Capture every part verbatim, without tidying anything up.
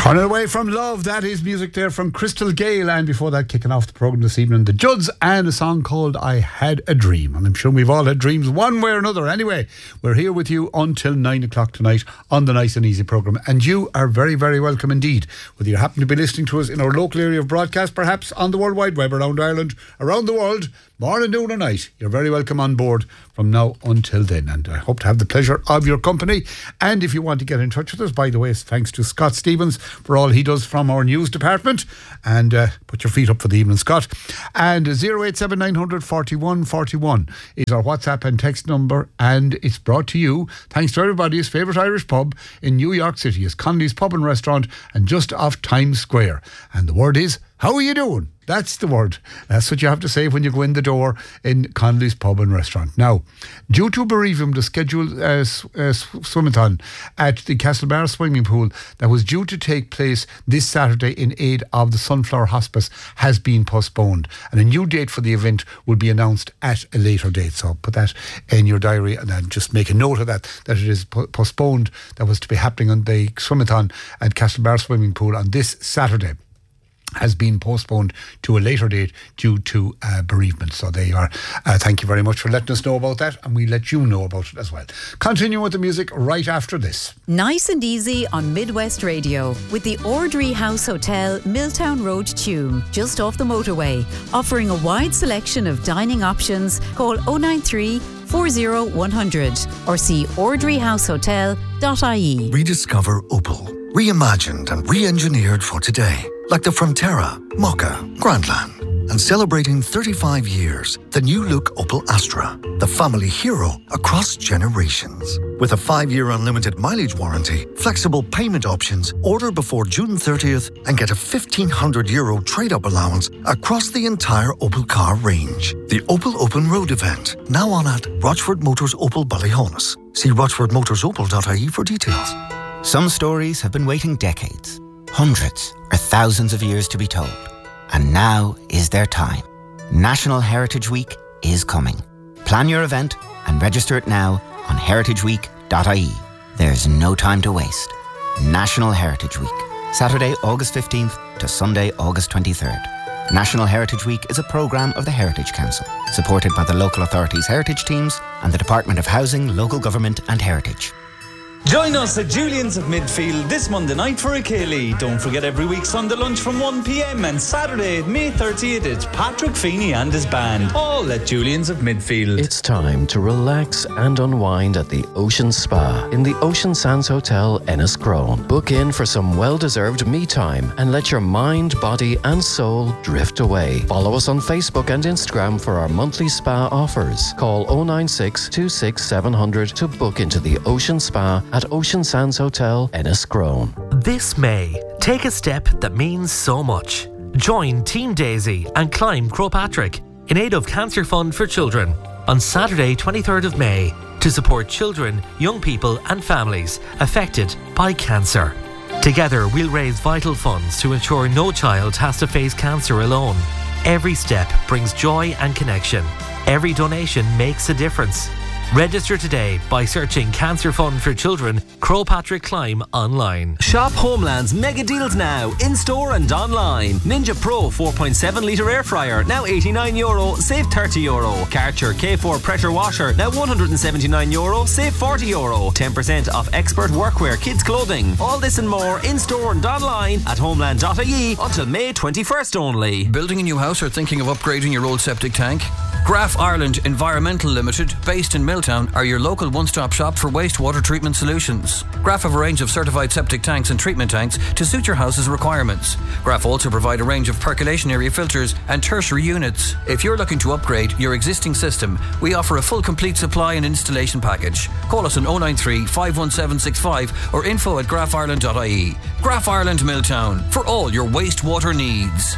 Running Away from Love, that is music there from Crystal Gale, and before that, kicking off the programme this evening, The Judds and a song called I Had a Dream. And I'm sure we've all had dreams one way or another. Anyway, we're here with you until nine o'clock tonight on the Nice and Easy programme, and you are very, very welcome indeed. Whether you happen to be listening to us in our local area of broadcast, perhaps on the World Wide Web, around Ireland, around the world, morning, noon or night, you're very welcome on board from now until then, and I hope to have the pleasure of your company. And if you want to get in touch with us, by the way, thanks to Scott Stevens for all he does from our news department, and uh, put your feet up for the evening, Scott. And zero eight seven nine hundred forty-one forty-one is our WhatsApp and text number, and it's brought to you thanks to everybody's favourite Irish pub in New York City. It's Connolly's Pub and Restaurant, and just off Times Square, and the word is, how are you doing? That's the word. That's what you have to say when you go in the door in Connolly's Pub and Restaurant. Now, due to bereavement, the scheduled uh, sw- uh, swimathon at the Castlebar swimming pool that was due to take place this Saturday in aid of the Sunflower Hospice has been postponed, and a new date for the event will be announced at a later date. So put that in your diary and then just make a note of that, that it is po- postponed. That was to be happening on the swimathon at Castlebar swimming pool on this Saturday, has been postponed to a later date due to uh, bereavement. So there you are. Uh, thank you very much for letting us know about that, and we let you know about it as well. Continue with the music right after this. Nice and Easy on Midwest Radio with the Ordry House Hotel, Milltown Road, Tuam, just off the motorway, offering a wide selection of dining options. Call oh nine three, four oh one hundred or see ordry house hotel dot I E. Rediscover Opel. Reimagined and re-engineered for today. Like the Frontera, Mokka, Grandland. And celebrating thirty-five years, the new look Opel Astra, the family hero across generations. With a five-year unlimited mileage warranty, flexible payment options, order before June thirtieth and get a fifteen hundred euro trade-up allowance across the entire Opel car range. The Opel Open Road event, now on at Rochford Motors Opel Ballyhonus. See rochford motors opel dot I E for details. Some stories have been waiting decades, hundreds or thousands of years to be told. And now is their time. National Heritage Week is coming. Plan your event and register it now on heritage week dot I E. There's no time to waste. National Heritage Week, Saturday, August fifteenth to Sunday, August twenty-third. National Heritage Week is a programme of the Heritage Council, supported by the local authorities' heritage teams and the Department of Housing, Local Government and Heritage. Join us at Julian's of Midfield this Monday night for a Ceilidh. Don't forget every week Sunday lunch from one p.m. and Saturday, May thirtieth, it's Patrick Feeney and his band, all at Julian's of Midfield. It's time to relax and unwind at the Ocean Spa in the Ocean Sands Hotel, Enniscrone. Book in for some well-deserved me time and let your mind, body and soul drift away. Follow us on Facebook and Instagram for our monthly spa offers. Call oh nine six, two six seven hundred to book into the Ocean Spa at Ocean Sands Hotel, Enniscrone. This May, take a step that means so much. Join Team Daisy and climb Croagh Patrick in aid of Cancer Fund for Children on Saturday, twenty-third of May, to support children, young people and families affected by cancer. Together, we'll raise vital funds to ensure no child has to face cancer alone. Every step brings joy and connection. Every donation makes a difference. Register today by searching Cancer Fund for Children, Croagh Patrick Climb online. Shop Homeland's mega deals now, in-store and online. Ninja Pro four point seven litre air fryer, now eighty-nine euro, save thirty euro. Karcher K four pressure washer, now one hundred seventy-nine euro, save forty euro. ten percent off expert workwear, kids clothing. All this and more in-store and online at homeland dot I E until May twenty-first only. Building a new house or thinking of upgrading your old septic tank? Graf Ireland Environmental Limited, based in Milltown, are your local one-stop shop for wastewater treatment solutions. Graf have a range of certified septic tanks and treatment tanks to suit your house's requirements. Graf also provide a range of percolation area filters and tertiary units. If you're looking to upgrade your existing system, we offer a full complete supply and installation package. Call us on oh nine three, five one seven six five or info at graf ireland dot I E. Graf Ireland Milltown, for all your wastewater needs.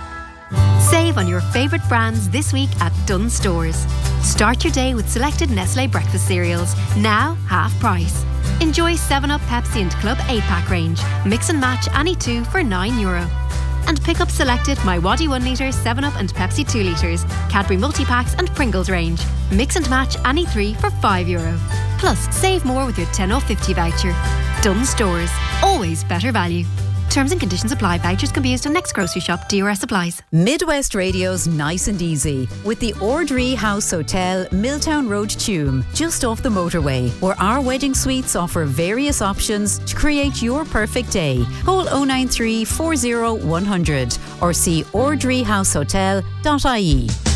Save on your favourite brands this week at Dunnes Stores. Start your day with selected Nestlé breakfast cereals, now half price. Enjoy seven up, Pepsi and Club eight pack range. Mix and match any two for nine euro. And pick up selected My Waddy one litre, seven up and Pepsi two litres, Cadbury multi-packs and Pringles range. Mix and match any three for five euro. Plus, save more with your ten off fifty voucher. Dunnes Stores. Always better value. Terms and conditions apply. Vouchers can be used on next grocery shop. D R S applies. Midwest Radio's Nice and Easy with the Ordree House Hotel, Milltown Road, Tuam, just off the motorway, where our wedding suites offer various options to create your perfect day. Call oh nine three, four oh one hundred or see ordree house hotel dot I E.